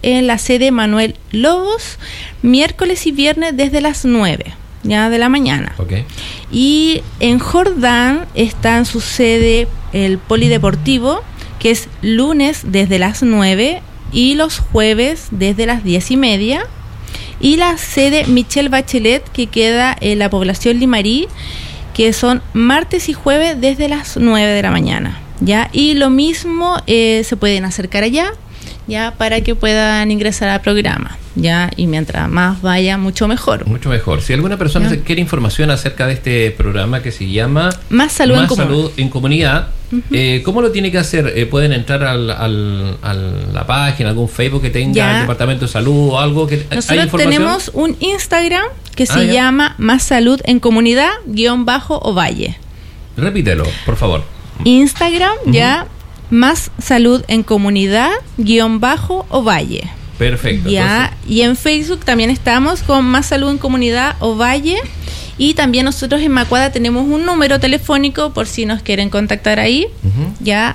en la sede Manuel Lobos, miércoles y viernes desde las 9 ya de la mañana. Okay. Y en Jordán está en su sede el Polideportivo, que es lunes desde las 9 y los jueves desde las 10:30. Y la sede Michelle Bachelet, que queda en la población Limarí, que son martes y jueves desde las 9 de la mañana. ¿Ya? Y lo mismo se pueden acercar allá, ya, para que puedan ingresar al programa, ya, y mientras más vaya, mucho mejor. Mucho mejor. Si alguna persona quiere información acerca de este programa que se llama Más Salud en Comunidad, ¿cómo lo tiene que hacer? ¿Pueden entrar a la página, algún Facebook que tenga el Departamento de Salud o algo? Nosotros tenemos un Instagram que se llama Más Salud en Comunidad _Ovalle. Repítelo, por favor. Instagram, Más Salud en Comunidad _Ovalle. Perfecto. Ya, entonces, y en Facebook también estamos con Más Salud en Comunidad Ovalle. Y también nosotros en Macuada tenemos un número telefónico por si nos quieren contactar ahí. Ya,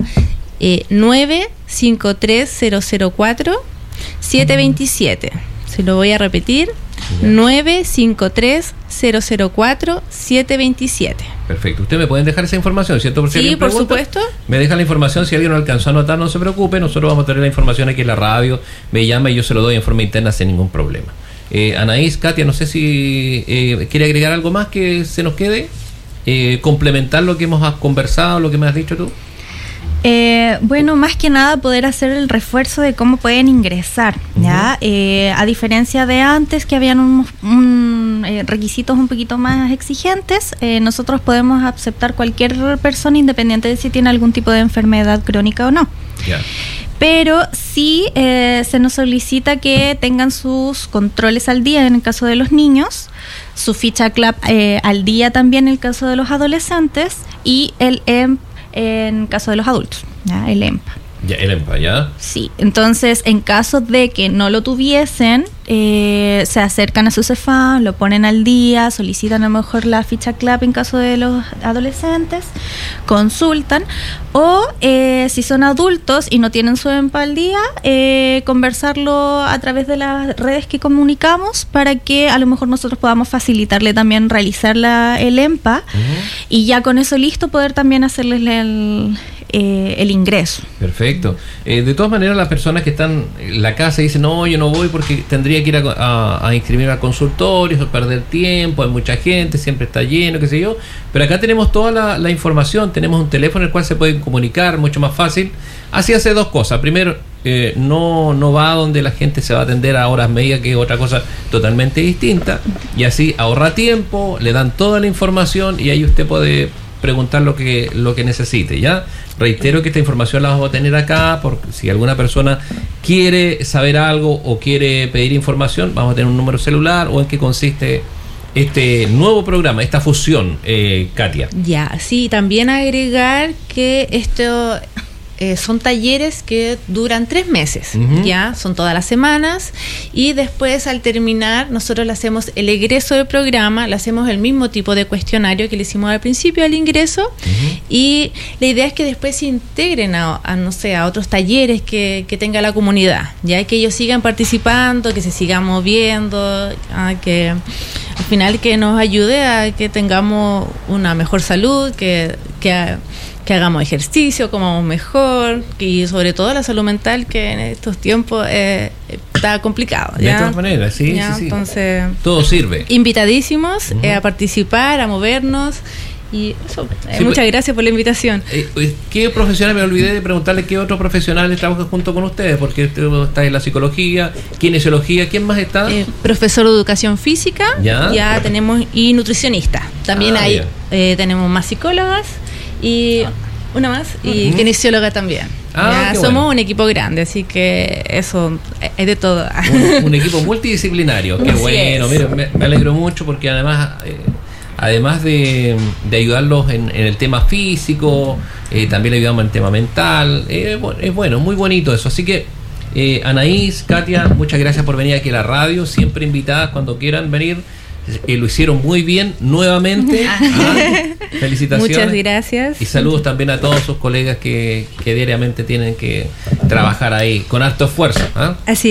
953-004-727. Se lo voy a repetir. 953-004-727. Perfecto. ¿Ustedes me pueden dejar esa información, cierto? Sí, por supuesto. Me dejan la información. Si alguien no alcanzó a anotar, no se preocupe. Nosotros vamos a tener la información aquí en la radio. Me llama y yo se lo doy en forma interna sin ningún problema. Anaís, Katia, no sé si quiere agregar algo más que se nos quede. Complementar lo que hemos conversado, lo que me has dicho tú. Bueno, más que nada poder hacer el refuerzo de cómo pueden ingresar, ¿ya? A diferencia de antes, que habían requisitos un poquito más exigentes, nosotros podemos aceptar cualquier persona independiente de si tiene algún tipo de enfermedad crónica o no. Yeah. Pero sí se nos solicita que tengan sus controles al día en el caso de los niños, su ficha CLAP al día también en el caso de los adolescentes y el EMP en caso de los adultos, ¿ya? El EMPA. Ya, el EMPA, ¿ya? Sí, entonces en caso de que no lo tuviesen, se acercan a su CEFAM, lo ponen al día, solicitan a lo mejor la ficha CLAP en caso de los adolescentes, consultan, o si son adultos y no tienen su EMPA al día, conversarlo a través de las redes que comunicamos para que a lo mejor nosotros podamos facilitarle también realizar el EMPA y ya con eso listo poder también hacerles el ingreso. Perfecto. De todas maneras, las personas que están en la casa dicen, no, yo no voy porque tendría que ir a inscribir al consultorio, eso es perder tiempo, hay mucha gente, siempre está lleno, qué sé yo, pero acá tenemos toda la información, tenemos un teléfono en el cual se pueden comunicar, mucho más fácil. Así hace dos cosas. Primero, no va donde la gente se va a atender a horas medias, que es otra cosa totalmente distinta, y así ahorra tiempo, le dan toda la información y ahí usted puede preguntar lo que necesite, ¿ya? Reitero que esta información la vamos a tener acá, porque si alguna persona quiere saber algo o quiere pedir información, vamos a tener un número celular o en qué consiste este nuevo programa, esta fusión, Katia. Ya, sí, también agregar que esto son talleres que duran 3 meses, ya, son todas las semanas, y después al terminar nosotros le hacemos el egreso del programa, le hacemos el mismo tipo de cuestionario que le hicimos al principio al ingreso, y la idea es que después se integren a otros talleres que tenga la comunidad, ya, que ellos sigan participando, que se sigan moviendo, que al final que nos ayude a que tengamos una mejor salud, que hagamos ejercicio, comamos mejor, y sobre todo la salud mental, que en estos tiempos está complicado, ¿ya? De todas maneras, sí. Entonces, todo sirve. Invitadísimos a participar, a movernos. Y eso, muchas gracias por la invitación. ¿Qué profesionales? Me olvidé de preguntarle qué otros profesionales trabajan junto con ustedes, porque está en la psicología, kinesiología, ¿quién más está? Profesor de educación física, ya tenemos, y nutricionista. También tenemos más psicólogas y una más, y kinesióloga también. Somos un equipo grande, así que eso es de todo. Un equipo multidisciplinario, qué bueno. Mira, me alegro mucho porque además de ayudarlos en el tema físico, también le ayudamos en el tema mental. Es bueno, muy bonito eso. Así que, Anaís, Katia, muchas gracias por venir aquí a la radio. Siempre invitadas cuando quieran venir. Lo hicieron muy bien nuevamente. Felicitaciones. Muchas gracias. Y saludos también a todos sus colegas que diariamente tienen que trabajar ahí con harto esfuerzo. Así